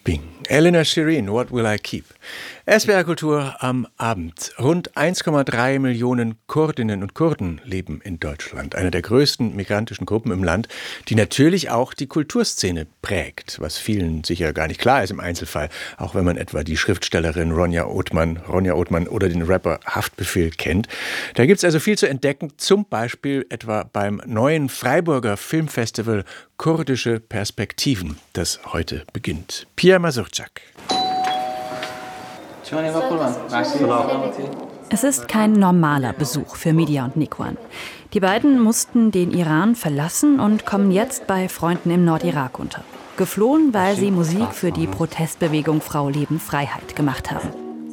Bing. Elena Shirin, What Will I Keep? SWR Kultur am Abend. Rund 1,3 Millionen Kurdinnen und Kurden leben in Deutschland. Eine der größten migrantischen Gruppen im Land, die natürlich auch die Kulturszene prägt, was vielen sicher gar nicht klar ist im Einzelfall, auch wenn man etwa die Schriftstellerin Ronja Othmann oder den Rapper Haftbefehl kennt. Da gibt es also viel zu entdecken, zum Beispiel etwa beim neuen Freiburger Filmfestival Kurdische Perspektiven, das heute beginnt. Pia Mazurczak. Es ist kein normaler Besuch für Media und Nikwan. Die beiden mussten den Iran verlassen und kommen jetzt bei Freunden im Nordirak unter. Geflohen, weil sie Musik für die Protestbewegung Frau Leben Freiheit gemacht haben.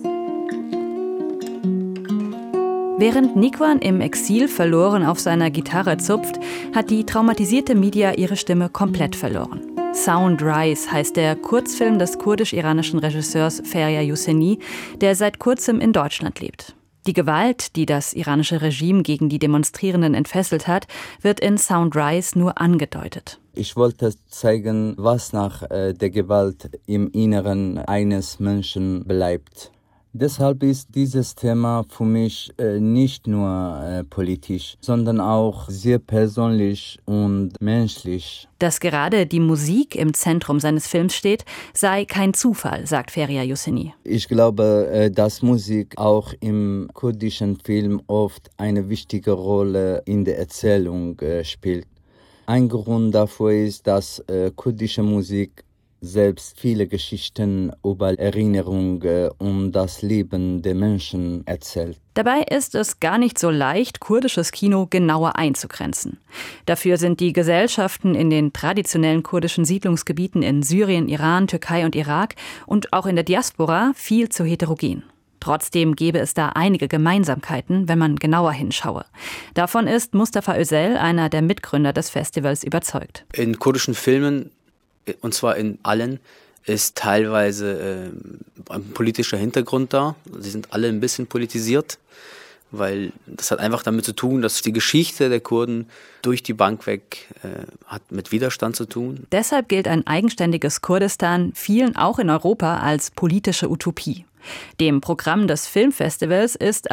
Während Nikwan im Exil verloren auf seiner Gitarre zupft, hat die traumatisierte Media ihre Stimme komplett verloren. Sound Rise heißt der Kurzfilm des kurdisch-iranischen Regisseurs Feria Yousseni, der seit kurzem in Deutschland lebt. Die Gewalt, die das iranische Regime gegen die Demonstrierenden entfesselt hat, wird in Sound Rise nur angedeutet. Ich wollte zeigen, was nach der Gewalt im Inneren eines Menschen bleibt. Deshalb ist dieses Thema für mich nicht nur politisch, sondern auch sehr persönlich und menschlich. Dass gerade die Musik im Zentrum seines Films steht, sei kein Zufall, sagt Feria Yousseni. Ich glaube, dass Musik auch im kurdischen Film oft eine wichtige Rolle in der Erzählung spielt. Ein Grund dafür ist, dass kurdische Musik selbst viele Geschichten über Erinnerung und das Leben der Menschen erzählt. Dabei ist es gar nicht so leicht, kurdisches Kino genauer einzugrenzen. Dafür sind die Gesellschaften in den traditionellen kurdischen Siedlungsgebieten in Syrien, Iran, Türkei und Irak und auch in der Diaspora viel zu heterogen. Trotzdem gäbe es da einige Gemeinsamkeiten, wenn man genauer hinschaue. Davon ist Mustafa Özel, einer der Mitgründer des Festivals, überzeugt. In kurdischen Filmen, und zwar in allen, ist teilweise ein politischer Hintergrund da. Sie sind alle ein bisschen politisiert, weil das hat einfach damit zu tun, dass die Geschichte der Kurden durch die Bank weg hat mit Widerstand zu tun. Deshalb gilt ein eigenständiges Kurdistan vielen auch in Europa als politische Utopie. Dem Programm des Filmfestivals ist